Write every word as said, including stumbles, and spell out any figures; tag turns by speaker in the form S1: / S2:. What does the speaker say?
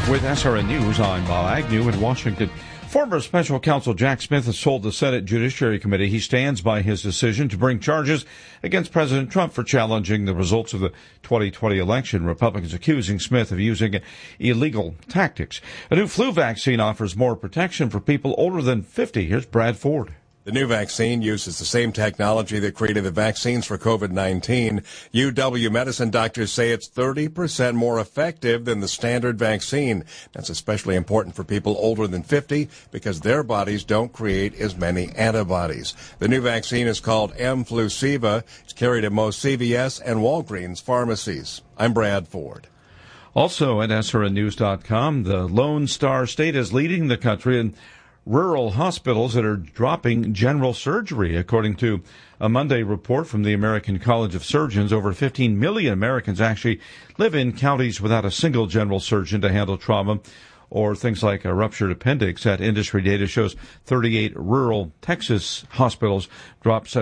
S1: With S R N News, I'm Bob Agnew in Washington. Former special counsel Jack Smith has told the Senate Judiciary Committee he stands by his decision to bring charges against President Trump for challenging the results of the twenty twenty election. Republicans accusing Smith of using illegal tactics. A new flu vaccine offers more protection for people older than fifty. Here's Brad Ford.
S2: The new vaccine uses the same technology that created the vaccines for COVID nineteen. U W Medicine doctors say it's thirty percent more effective than the standard vaccine. That's especially important for people older than fifty because their bodies don't create as many antibodies. The new vaccine is called mFlusiva. It's carried at most C V S and Walgreens pharmacies. I'm Brad Ford.
S1: Also at S R N news dot com, the Lone Star State is leading the country in rural hospitals that are dropping general surgery. According to a Monday report from the American College of Surgeons, over fifteen million Americans actually live in counties without a single general surgeon to handle trauma or things like a ruptured appendix. That industry data shows thirty-eight rural Texas hospitals dropped such